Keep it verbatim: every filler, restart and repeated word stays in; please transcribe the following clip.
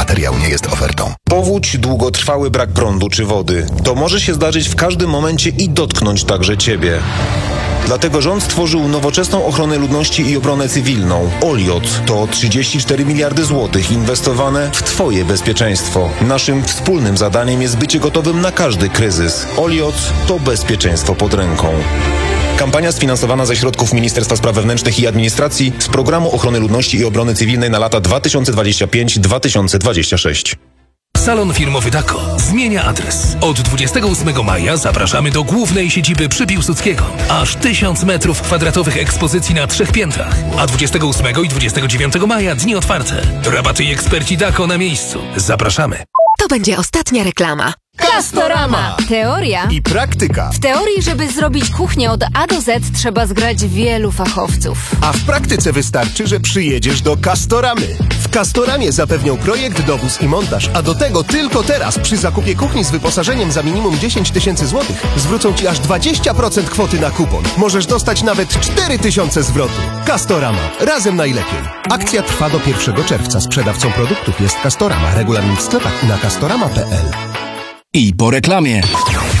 materiał nie jest ofertą. Powódź, długotrwały brak prądu czy wody. To może się zdarzyć w każdym momencie i dotknąć także Ciebie. Dlatego rząd stworzył nowoczesną ochronę ludności i obronę cywilną. Oliot to trzydzieści cztery miliardy złotych inwestowane w Twoje bezpieczeństwo. Naszym wspólnym zadaniem jest bycie gotowym na każdy kryzys. Oliot to bezpieczeństwo pod ręką. Kampania sfinansowana ze środków Ministerstwa Spraw Wewnętrznych i Administracji z Programu Ochrony Ludności i Obrony Cywilnej na lata dwa tysiące dwudziesty piąty do dwa tysiące dwudziestego szóstego. Salon firmowy Dako zmienia adres. Od dwudziestego ósmego maja zapraszamy do głównej siedziby przy Piłsudskiego. Aż tysiąc metrów kwadratowych ekspozycji na trzech piętrach. A dwudziestego ósmego i dwudziestego dziewiątego maja dni otwarte. Rabaty i eksperci Dako na miejscu. Zapraszamy. To będzie ostatnia reklama. Castorama. Teoria I praktyka. W teorii, żeby zrobić kuchnię od A do Z, trzeba zgrać wielu fachowców. A w praktyce wystarczy, że przyjedziesz do Castoramy. W Castoramie zapewnią projekt, dowóz i montaż, a do tego tylko teraz przy zakupie kuchni z wyposażeniem za minimum dziesięć tysięcy złotych zwrócą Ci aż dwadzieścia procent kwoty na kupon. Możesz dostać nawet cztery tysiące zwrotu. Castorama. Razem najlepiej. Akcja trwa do pierwszego czerwca. Sprzedawcą produktów jest Castorama. Regulamin w sklepach i na castorama kropka p l. I po reklamie.